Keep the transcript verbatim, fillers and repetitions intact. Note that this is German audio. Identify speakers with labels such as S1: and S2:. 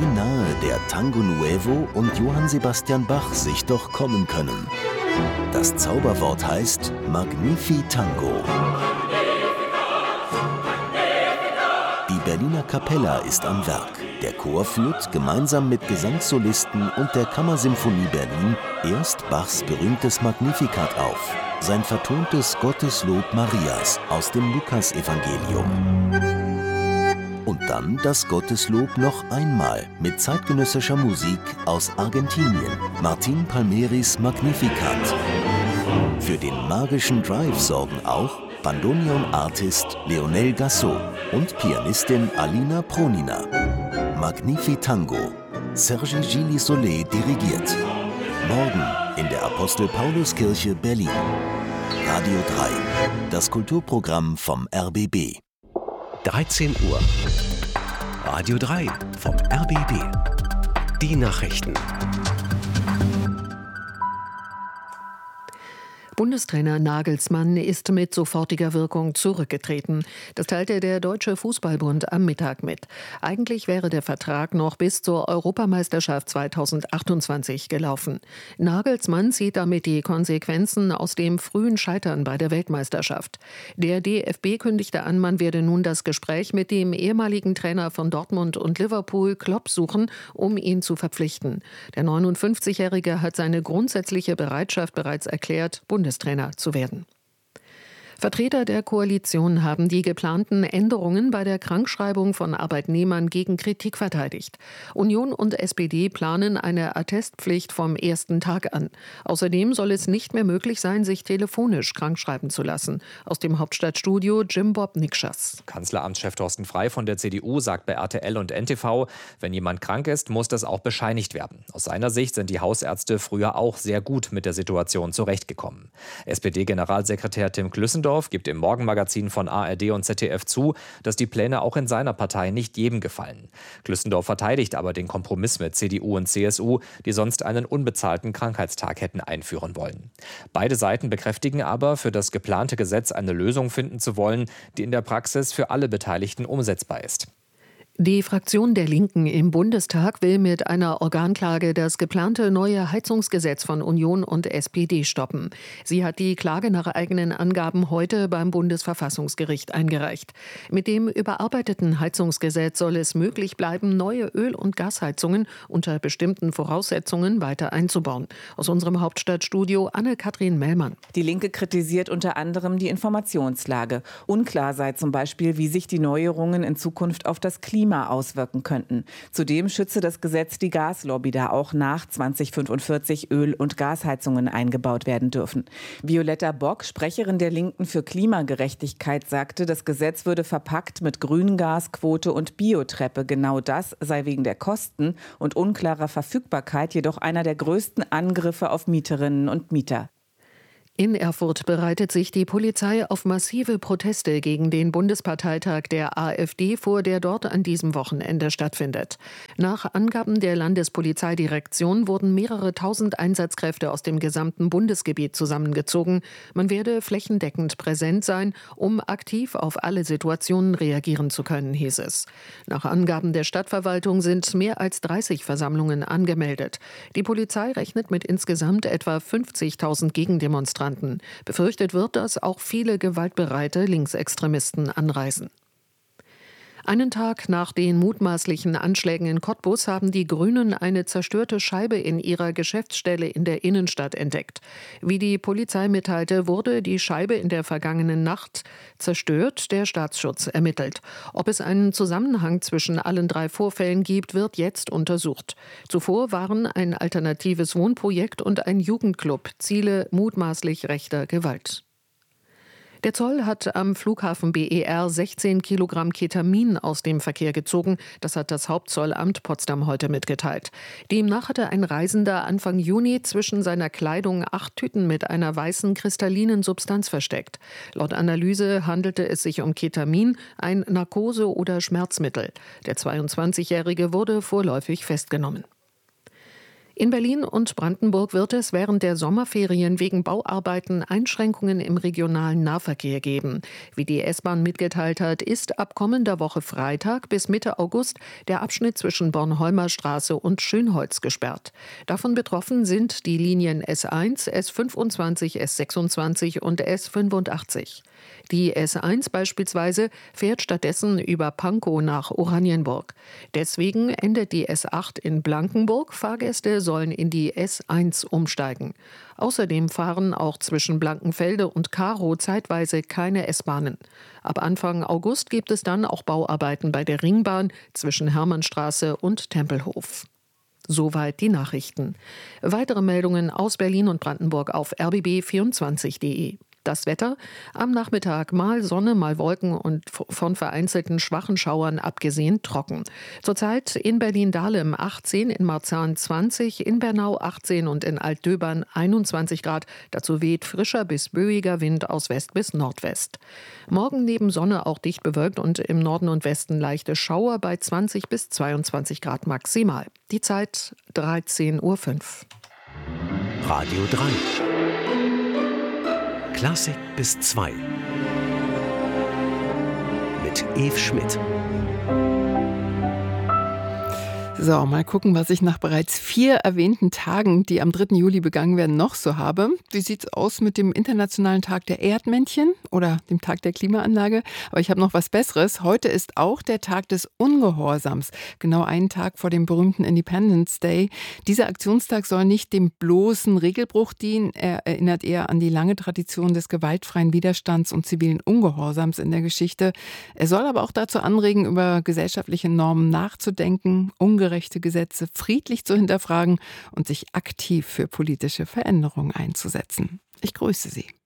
S1: wie nahe der Tango Nuevo und Johann Sebastian Bach sich doch kommen können. Das Zauberwort heißt Magnifitango. Die Berliner Capella ist am Werk. Der Chor führt gemeinsam mit Gesangssolisten und der Kammersymphonie Berlin erst Bachs berühmtes Magnificat auf, sein vertontes Gotteslob Marias aus dem Lukasevangelium. Und dann das Gotteslob noch einmal mit zeitgenössischer Musik aus Argentinien, Martin Palmeris Magnificat. Für den magischen Drive sorgen auch Bandoneon-Artist Leonel Gassot und Pianistin Alina Pronina. Magnifitango. Sergi Gilly-Solé dirigiert. Morgen in der Apostel-Paulus-Kirche Berlin. Radio drei. Das Kulturprogramm vom R B B.
S2: dreizehn Uhr. Radio drei vom R B B. Die Nachrichten.
S3: Bundestrainer Nagelsmann ist mit sofortiger Wirkung zurückgetreten. Das teilte der Deutsche Fußballbund am Mittag mit. Eigentlich wäre der Vertrag noch bis zur Europameisterschaft zweitausendachtundzwanzig gelaufen. Nagelsmann zieht damit die Konsequenzen aus dem frühen Scheitern bei der Weltmeisterschaft. Der D F B kündigte an, man werde nun das Gespräch mit dem ehemaligen Trainer von Dortmund und Liverpool, Klopp, suchen, um ihn zu verpflichten. Der neunundfünfzigjährige hat seine grundsätzliche Bereitschaft bereits erklärt, Bundestrainer zu werden. Vertreter der Koalition haben die geplanten Änderungen bei der Krankschreibung von Arbeitnehmern gegen Kritik verteidigt. Union und S P D planen eine Attestpflicht vom ersten Tag an. Außerdem soll es nicht mehr möglich sein, sich telefonisch krankschreiben zu lassen. Aus dem Hauptstadtstudio Jim Bob Nikschas.
S4: Kanzleramtschef Thorsten Frey von der C D U sagt bei R T L und N T V, wenn jemand krank ist, muss das auch bescheinigt werden. Aus seiner Sicht sind die Hausärzte früher auch sehr gut mit der Situation zurechtgekommen. S P D-Generalsekretär Tim Klüssendorf gibt im Morgenmagazin von A R D und Z D F zu, dass die Pläne auch in seiner Partei nicht jedem gefallen. Klüssendorf verteidigt aber den Kompromiss mit C D U und C S U, die sonst einen unbezahlten Krankheitstag hätten einführen wollen. Beide Seiten bekräftigen aber, für das geplante Gesetz eine Lösung finden zu wollen, die in der Praxis für alle Beteiligten umsetzbar ist.
S3: Die Fraktion der Linken im Bundestag will mit einer Organklage das geplante neue Heizungsgesetz von Union und S P D stoppen. Sie hat die Klage nach eigenen Angaben heute beim Bundesverfassungsgericht eingereicht. Mit dem überarbeiteten Heizungsgesetz soll es möglich bleiben, neue Öl- und Gasheizungen unter bestimmten Voraussetzungen weiter einzubauen. Aus unserem Hauptstadtstudio Anne-Kathrin Mellmann.
S5: Die Linke kritisiert unter anderem die Informationslage. Unklar sei zum Beispiel, wie sich die Neuerungen in Zukunft auf das Klima auswirken könnten. Zudem schütze das Gesetz die Gaslobby, da auch nach zweitausendfünfundvierzig Öl- und Gasheizungen eingebaut werden dürfen. Violetta Bock, Sprecherin der Linken für Klimagerechtigkeit, sagte, das Gesetz würde verpackt mit Grüngasquote und Biotreppe. Genau das sei wegen der Kosten und unklarer Verfügbarkeit jedoch einer der größten Angriffe auf Mieterinnen und Mieter.
S3: In Erfurt bereitet sich die Polizei auf massive Proteste gegen den Bundesparteitag der AfD vor, der dort an diesem Wochenende stattfindet. Nach Angaben der Landespolizeidirektion wurden mehrere tausend Einsatzkräfte aus dem gesamten Bundesgebiet zusammengezogen. Man werde flächendeckend präsent sein, um aktiv auf alle Situationen reagieren zu können, hieß es. Nach Angaben der Stadtverwaltung sind mehr als dreißig Versammlungen angemeldet. Die Polizei rechnet mit insgesamt etwa fünfzigtausend Gegendemonstranten. Befürchtet wird, dass auch viele gewaltbereite Linksextremisten anreisen. Einen Tag nach den mutmaßlichen Anschlägen in Cottbus haben die Grünen eine zerstörte Scheibe in ihrer Geschäftsstelle in der Innenstadt entdeckt. Wie die Polizei mitteilte, wurde die Scheibe in der vergangenen Nacht zerstört. Der Staatsschutz ermittelt. Ob es einen Zusammenhang zwischen allen drei Vorfällen gibt, wird jetzt untersucht. Zuvor waren ein alternatives Wohnprojekt und ein Jugendclub Ziele mutmaßlich rechter Gewalt. Der Zoll hat am Flughafen B E R sechzehn Kilogramm Ketamin aus dem Verkehr gezogen. Das hat das Hauptzollamt Potsdam heute mitgeteilt. Demnach hatte ein Reisender Anfang Juni zwischen seiner Kleidung acht Tüten mit einer weißen kristallinen Substanz versteckt. Laut Analyse handelte es sich um Ketamin, ein Narkose- oder Schmerzmittel. Der zweiundzwanzigjährige wurde vorläufig festgenommen. In Berlin und Brandenburg wird es während der Sommerferien wegen Bauarbeiten Einschränkungen im regionalen Nahverkehr geben. Wie die S-Bahn mitgeteilt hat, ist ab kommender Woche Freitag bis Mitte August der Abschnitt zwischen Bornholmer Straße und Schönholz gesperrt. Davon betroffen sind die Linien S eins, S fünfundzwanzig, S sechsundzwanzig und S fünfundachtzig. Die S eins beispielsweise fährt stattdessen über Pankow nach Oranienburg. Deswegen endet die S acht in Blankenburg. Fahrgäste sollen in die S eins umsteigen. Außerdem fahren auch zwischen Blankenfelde und Karow zeitweise keine S-Bahnen. Ab Anfang August gibt es dann auch Bauarbeiten bei der Ringbahn zwischen Hermannstraße und Tempelhof. Soweit die Nachrichten. Weitere Meldungen aus Berlin und Brandenburg auf r b b vierundzwanzig punkt de. Das Wetter: am Nachmittag mal Sonne, mal Wolken und von vereinzelten schwachen Schauern abgesehen trocken. Zurzeit in Berlin-Dahlem achtzehn, in Marzahn zwanzig, in Bernau achtzehn und in Altdöbern einundzwanzig Grad. Dazu weht frischer bis böiger Wind aus West bis Nordwest. Morgen neben Sonne auch dicht bewölkt und im Norden und Westen leichte Schauer bei zwanzig bis zweiundzwanzig Grad maximal. Die Zeit dreizehn Uhr fünf.
S2: Radio drei. Klassik bis zwei. Mit Eve Schmidt.
S6: So, mal gucken, was ich nach bereits vier erwähnten Tagen, die am dritten Juli begangen werden, noch so habe. Wie sieht's aus mit dem Internationalen Tag der Erdmännchen oder dem Tag der Klimaanlage? Aber ich habe noch was Besseres. Heute ist auch der Tag des Ungehorsams. Genau einen Tag vor dem berühmten Independence Day. Dieser Aktionstag soll nicht dem bloßen Regelbruch dienen. Er erinnert eher an die lange Tradition des gewaltfreien Widerstands und zivilen Ungehorsams in der Geschichte. Er soll aber auch dazu anregen, über gesellschaftliche Normen nachzudenken, ungerechte Gesetze friedlich zu hinterfragen und sich aktiv für politische Veränderungen einzusetzen. Ich grüße Sie.